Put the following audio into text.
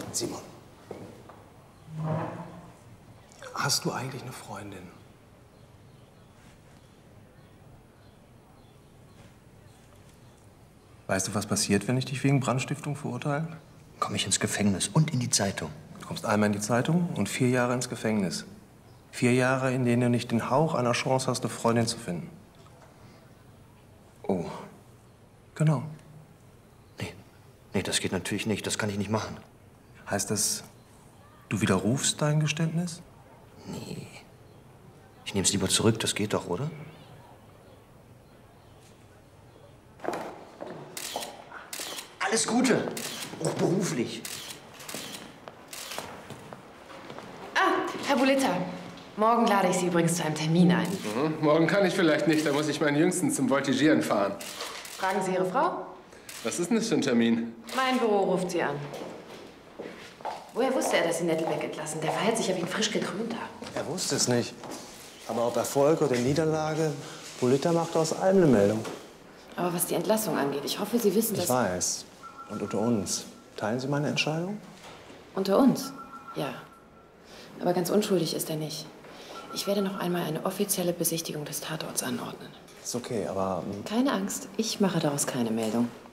Simon. Hast du eigentlich eine Freundin? Weißt du, was passiert, wenn ich dich wegen Brandstiftung verurteile? Komme ich ins Gefängnis und in die Zeitung. Du kommst einmal in die Zeitung und 4 Jahre ins Gefängnis. 4 Jahre, in denen du nicht den Hauch einer Chance hast, eine Freundin zu finden. Oh, genau. Nee, das geht natürlich nicht. Das kann ich nicht machen. Heißt das, du widerrufst dein Geständnis? Nee. Ich nehme es lieber zurück. Das geht doch, oder? Alles Gute. Auch beruflich. Ah, Herr Bullitta. Morgen lade ich Sie übrigens zu einem Termin ein. Morgen kann ich vielleicht nicht. Da muss ich meinen Jüngsten zum Voltigieren fahren. Fragen Sie Ihre Frau? Was ist denn das für ein Termin? Mein Büro ruft Sie an. Woher wusste er, dass Sie Nettelbeck entlassen? Der verhält sich ja wie ein frisch gekrönter. Er wusste es nicht. Aber ob Erfolg oder Niederlage, Bullitta macht aus allem eine Meldung. Aber was die Entlassung angeht, ich hoffe, Sie wissen, dass... Ich weiß. Und unter uns. Teilen Sie meine Entscheidung? Unter uns? Ja. Aber ganz unschuldig ist er nicht. Ich werde noch einmal eine offizielle Besichtigung des Tatorts anordnen. Ist okay, aber... Keine Angst, ich mache daraus keine Meldung.